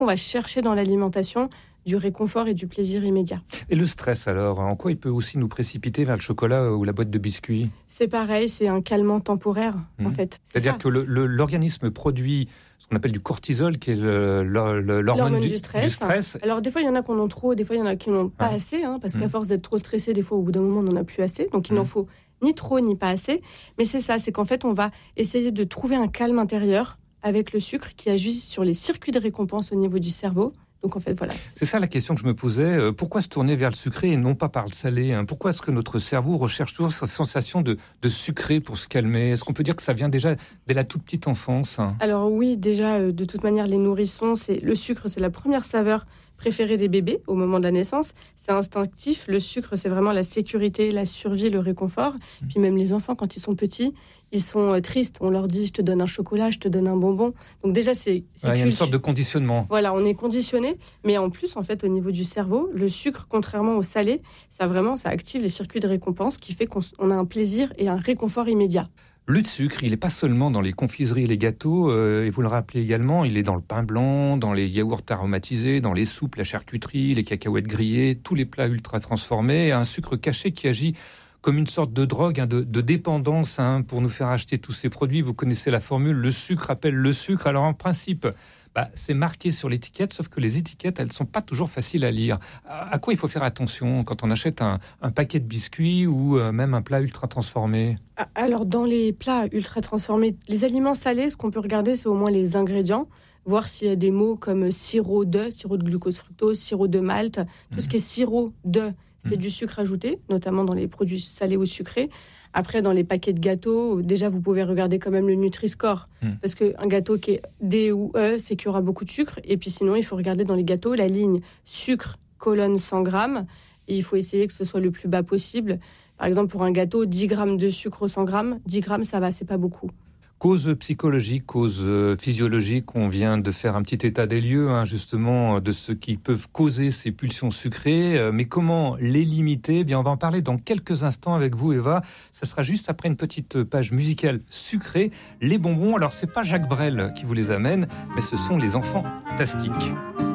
On va chercher dans l'alimentation du réconfort et du plaisir immédiat. Et le stress alors, en quoi il peut aussi nous précipiter vers le chocolat ou la boîte de biscuits ? C'est pareil, c'est un calmant temporaire en fait. C'est-à-dire que l'organisme produit ce qu'on appelle du cortisol, qui est l'hormone du stress. Alors des fois il y en a qui en ont trop, des fois il y en a qui n'en ont pas assez, parce qu'à force d'être trop stressé, des fois au bout d'un moment on n'en a plus assez, donc il n'en faut ni trop ni pas assez. Mais c'est ça, c'est qu'en fait on va essayer de trouver un calme intérieur avec le sucre qui agit sur les circuits de récompense au niveau du cerveau. Donc en fait, voilà. C'est ça la question que je me posais. Pourquoi se tourner vers le sucré et non pas par le salé ? Pourquoi est-ce que notre cerveau recherche toujours cette sensation de sucré pour se calmer ? Est-ce qu'on peut dire que ça vient déjà dès la toute petite enfance ? Alors oui, déjà, de toute manière, les nourrissons, le sucre, c'est la première saveur préférée des bébés au moment de la naissance. C'est instinctif. Le sucre, c'est vraiment la sécurité, la survie, le réconfort. Puis même les enfants, quand ils sont petits, ils sont tristes. On leur dit, je te donne un chocolat, je te donne un bonbon. Donc déjà, il y a une sorte de conditionnement. Voilà, on est conditionné. Mais en plus, en fait, au niveau du cerveau, le sucre, contrairement au salé, ça active les circuits de récompense qui fait qu'on a un plaisir et un réconfort immédiat. Le sucre, il n'est pas seulement dans les confiseries et les gâteaux, et vous le rappelez également, il est dans le pain blanc, dans les yaourts aromatisés, dans les soupes, la charcuterie, les cacahuètes grillées, tous les plats ultra transformés, un sucre caché qui agit comme une sorte de drogue, de dépendance pour nous faire acheter tous ces produits. Vous connaissez la formule, le sucre appelle le sucre. Alors en principe, c'est marqué sur l'étiquette, sauf que les étiquettes, elles ne sont pas toujours faciles à lire. À quoi il faut faire attention quand on achète un paquet de biscuits ou même un plat ultra transformé ? Alors, dans les plats ultra transformés, les aliments salés, ce qu'on peut regarder, c'est au moins les ingrédients, voir s'il y a des mots comme sirop de glucose fructose, sirop de malt, tout ce qui est sirop de, c'est du sucre ajouté, notamment dans les produits salés ou sucrés. Après, dans les paquets de gâteaux, déjà, vous pouvez regarder quand même le Nutri-Score. Parce qu'un gâteau qui est D ou E, c'est qu'il y aura beaucoup de sucre. Et puis sinon, il faut regarder dans les gâteaux la ligne sucre, 100 grammes. Et il faut essayer que ce soit le plus bas possible. Par exemple, pour un gâteau, 10 grammes de sucre au 100 grammes. 10 grammes, ça va, c'est pas beaucoup. Cause psychologique, cause physiologique, on vient de faire un petit état des lieux, justement, de ce qui peuvent causer ces pulsions sucrées. Mais comment les limiter ? On va en parler dans quelques instants avec vous, Eva. Ça sera juste après une petite page musicale sucrée. Les bonbons, alors c'est pas Jacques Brel qui vous les amène, mais ce sont les enfants fantastiques.